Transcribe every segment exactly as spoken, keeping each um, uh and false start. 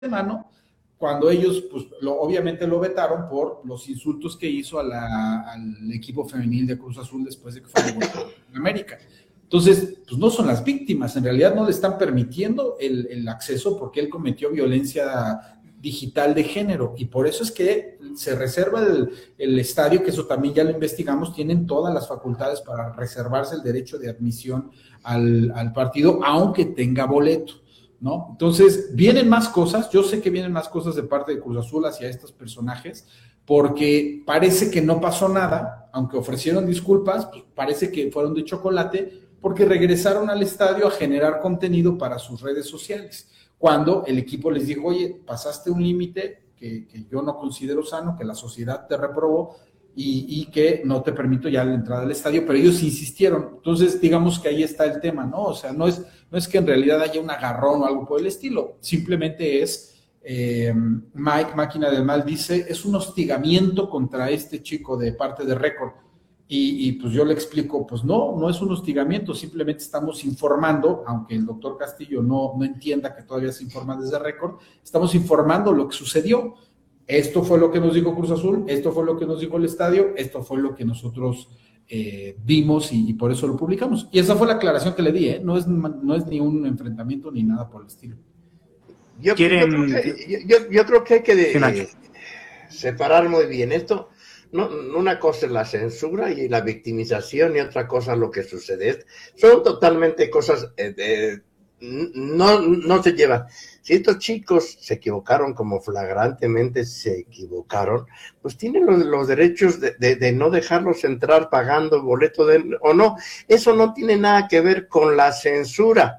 mano, cuando ellos, pues, lo, obviamente lo vetaron por los insultos que hizo a la, al equipo femenil de Cruz Azul después de que fue en América. Entonces, pues no son las víctimas, en realidad no le están permitiendo el, el acceso porque él cometió violencia digital de género, y por eso es que se reserva el, el estadio, que eso también ya lo investigamos, tienen todas las facultades para reservarse el derecho de admisión al, al partido, aunque tenga boleto, ¿no? Entonces, vienen más cosas, yo sé que vienen más cosas de parte de Cruz Azul hacia estos personajes, porque parece que no pasó nada, aunque ofrecieron disculpas, pues parece que fueron de chocolate, porque regresaron al estadio a generar contenido para sus redes sociales, cuando el equipo les dijo, oye, pasaste un límite que, que yo no considero sano, que la sociedad te reprobó y, y que no te permito ya la entrada al estadio, pero ellos insistieron. Entonces, digamos que ahí está el tema, ¿no? O sea, no es, no es que en realidad haya un agarrón o algo por el estilo, simplemente es, eh, Mike, Máquina del Mal, dice, es un hostigamiento contra este chico de parte de Récord. Y, y pues yo le explico, pues no, no es un hostigamiento, simplemente estamos informando, aunque el doctor Castillo no, no entienda que todavía se informa desde Récord, estamos informando lo que sucedió. Esto fue lo que nos dijo Cruz Azul, esto fue lo que nos dijo el estadio, esto fue lo que nosotros eh, vimos y, y por eso lo publicamos. Y esa fue la aclaración que le di, ¿eh? No es, no es ni un enfrentamiento ni nada por el estilo. Yo, ¿Quieren... yo, creo, que, yo, yo creo que hay que de, eh, separar muy bien esto. No, una cosa es la censura y la victimización y otra cosa lo que sucede. Son totalmente cosas, eh, eh, no, no se llevan. Si estos chicos se equivocaron como flagrantemente se equivocaron, pues tienen los, los derechos de, de, de no dejarlos entrar pagando boleto de, o no. Eso no tiene nada que ver con la censura.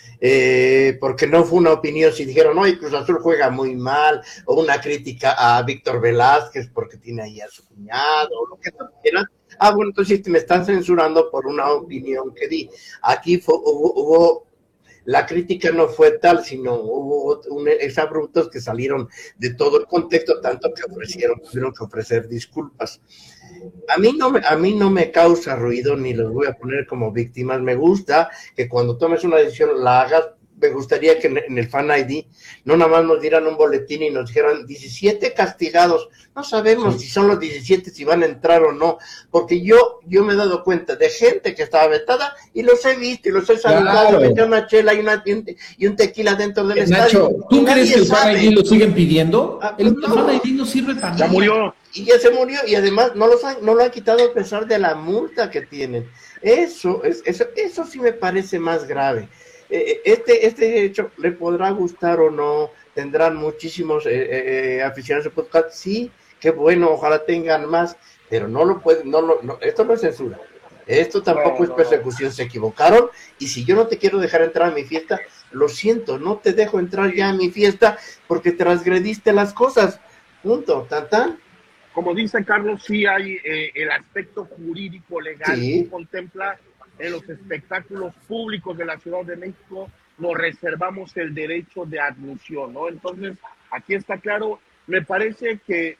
Eh, porque no fue una opinión, si dijeron, oye, Cruz Azul juega muy mal, o una crítica a Víctor Velázquez porque tiene ahí a su cuñado, o lo que tú quieras, ah, bueno, entonces me están censurando por una opinión que di. Aquí fue, hubo, hubo, la crítica no fue tal, sino hubo un, exabruptos que salieron de todo el contexto, tanto que ofrecieron, tuvieron que ofrecer disculpas. A mí, no me, a mí no me causa ruido, ni los voy a poner como víctimas. Me gusta que cuando tomes una decisión la hagas. Me gustaría que en el Fan I D no nada más nos dieran un boletín y nos dijeran diecisiete castigados. No sabemos sí. si son los diecisiete, si van a entrar o no, porque yo yo me he dado cuenta de gente que estaba vetada y los he visto y los he saludado, claro. Metí una chela y, una, y un tequila dentro del Nacho, estadio. ¿tú crees que el Fan I D lo siguen pidiendo? Ah, pues el no. Fan I D no sirve para nada. Ya murió. Y ya se murió y además no, los han, no lo han quitado a pesar de la multa que tienen. Eso, es, eso, eso sí me parece más grave. Este, este hecho le podrá gustar o no, tendrán muchísimos eh, eh, aficionados de podcast, sí, qué bueno, ojalá tengan más, pero no lo pueden, no lo, no, esto no es censura, esto tampoco no, es persecución, no. Se equivocaron, y si yo no te quiero dejar entrar a mi fiesta, lo siento, no te dejo entrar ya a mi fiesta porque transgrediste las cosas, punto, tan tan. Como dice Carlos, sí hay eh, el aspecto jurídico legal sí. que contempla en los espectáculos públicos de la Ciudad de México nos reservamos el derecho de admisión, ¿no? Entonces, aquí está claro, me parece que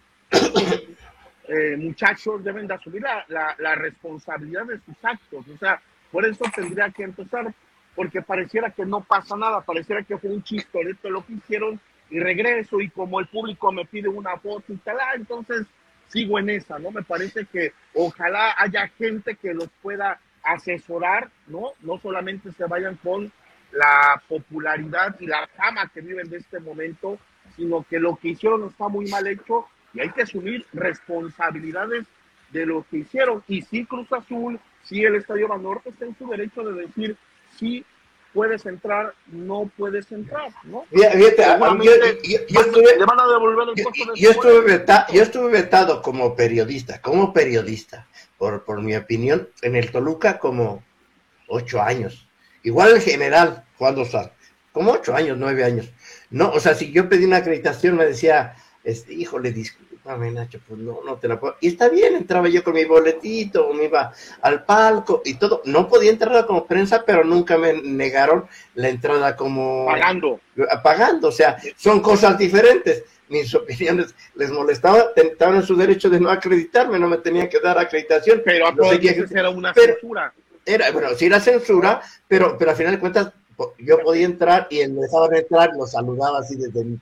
eh, muchachos deben de asumir la, la, la responsabilidad de sus actos, o sea, por eso tendría que empezar, porque pareciera que no pasa nada, pareciera que fue un chistorete lo que hicieron y regreso, y como el público me pide una foto y tal, ah, entonces sigo en esa, ¿no? Me parece que ojalá haya gente que los pueda asesorar, ¿no? No solamente se vayan con la popularidad y la fama que viven de este momento, sino que lo que hicieron está muy mal hecho y hay que asumir responsabilidades de lo que hicieron. Y sí, Cruz Azul, sí, el Estadio Banorte está en su derecho de decir sí puedes entrar, no puedes entrar, ¿no? Fíjate, yo, yo, yo estuve, le van a devolver el puesto yo, de yo, estuve veta, yo estuve vetado como periodista, como periodista, por, por mi opinión, en el Toluca como ocho años. Igual el general, Juan Dosal, como ocho años, nueve años. No, o sea, si yo pedí una acreditación me decía, este, híjole, discúlpame, Nacho, pues no, no te la puedo. Y está bien, entraba yo con mi boletito, me iba al palco y todo. No podía entrar como prensa, pero nunca me negaron la entrada como... Pagando. Pagando, o sea, son cosas diferentes. Mis opiniones les molestaba, estaban en su derecho de no acreditarme, no me tenían que dar acreditación. Pero a todos no era una pero, censura. Era, bueno, sí era censura, pero, pero al final de cuentas yo podía entrar y me dejaban entrar, lo saludaba así desde mi